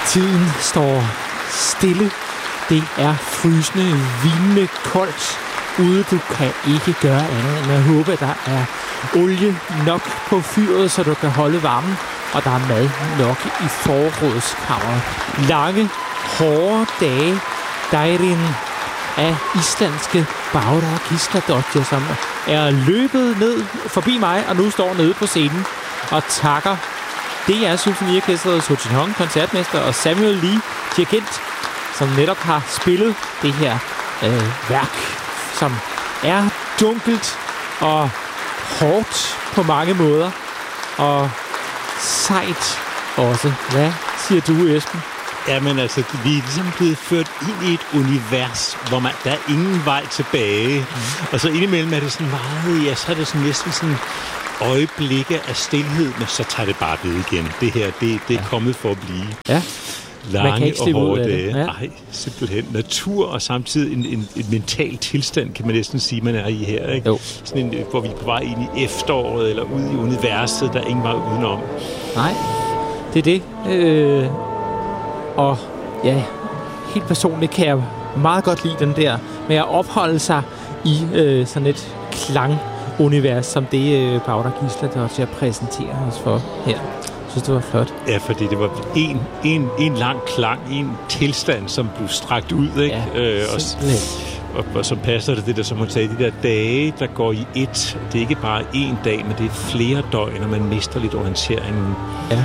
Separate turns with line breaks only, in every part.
Tiden står stille. Det er frysende, vindende koldt ude. Du kan ikke gøre andet end at håbe, at der er olie nok på fyret, så du kan holde varmen. Og der er mad nok i forrådskammeret. Lange, hårde dage. Dejrin af islandske Bára Gísladóttir, som er løbet ned forbi mig og nu står nede på scenen og takker DR Symfoniorkestret, Sojin Hong, koncertmester, og Samuel Lee, dirigent, som netop har spillet det her værk, som er dunkelt og hårdt på mange måder, og sejt også. Hvad siger du, Esben?
Jamen altså, vi er ligesom blevet ført ind i et univers, hvor der er ingen vej tilbage. Og så indimellem er det sådan meget, ja, så er det sådan næsten sådan øjeblikke af stilhed, men så tager det bare ved igen. Det her, det er kommet for at blive.
Ja.
Lange og hårde dage.
Ja.
Ej, simpelthen. Natur og samtidig en mental tilstand, kan man næsten sige, man er i her. Ikke?
Jo.
Sådan en, hvor vi er på vej ind i efteråret, eller ud i universet, der er ingen vej udenom.
Nej, det er det. Og ja, helt personligt kan jeg meget godt lide den der med at opholde sig i sådan et klangunivers, som det Bára Gísladóttir præsenterer os for her. Jeg synes, det var flot.
Ja, fordi det var en lang klang, en tilstand, som blev strakt ud, ikke?
Ja,
og så passer det der, som hun sagde, de der dage, der går i et. Det er ikke bare en dag, men det er flere døgn, og man mister lidt orienteringen.
Ja.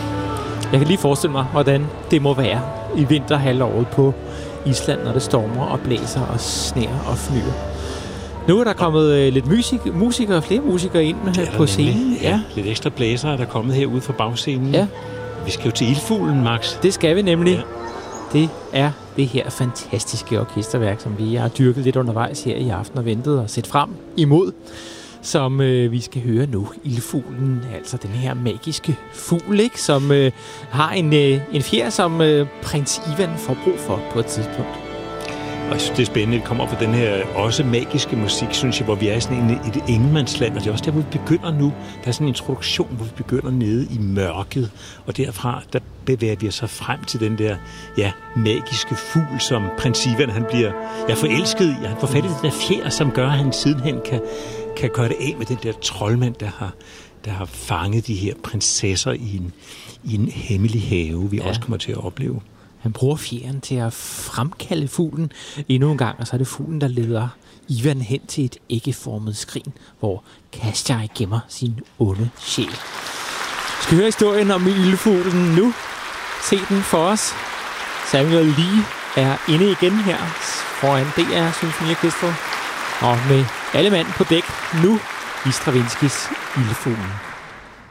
Jeg kan lige forestille mig, hvordan det må være i vinterhalvåret på Island, når det stormer og blæser og sner og flyver. Nu er der kommet lidt flere musikere ind på scenen.
Ja, lidt ekstra blæsere er der kommet herude fra bagscenen.
Ja.
Vi skal jo til Ildfuglen, Max.
Det skal vi nemlig. Ja. Det er det her fantastiske orkesterværk, som vi har dyrket lidt undervejs her i aften og ventet og set frem imod, som vi skal høre nu. Ildfuglen, altså den her magiske fugl, ikke? Som har en fjer, som prins Ivan får brug for på et tidspunkt.
Og jeg synes, det er spændende, at vi kommer op på den her også magiske musik, synes jeg, hvor vi er sådan i et ingenmandsland, og det er også der, hvor vi begynder nu. Der er sådan en introduktion, hvor vi begynder nede i mørket, og derfra, der bevæger vi os så frem til den der, ja, magiske fugl, som prins Ivan, han bliver forelsket i. Han får fat i den der fjer, som gør, at han sidenhen kan gøre det af med den der troldmand, der har fanget de her prinsesser i en hemmelig have, vi også kommer til at opleve.
Han bruger fjeren til at fremkalde fuglen endnu en gang, og så er det fuglen, der leder Ivan hen til et æggeformet skrin, hvor Kasjai gemmer sin onde sjæl. Vi skal høre historien om ildfuglen nu. Se den for os. Samuel Lee er inde igen her foran DR Symfoniorkestret, og med alle mand på dæk nu i Stravinskys Ildfuglen.